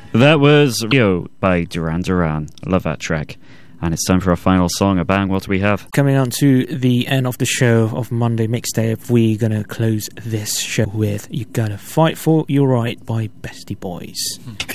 That was Rio by Duran Duran. I love that track. And it's time for our final song. Bang, what do we have? Coming on to the end of the show of Monday Mixtape, we're going to close this show with You Gotta Fight For Your Right by Beastie Boys.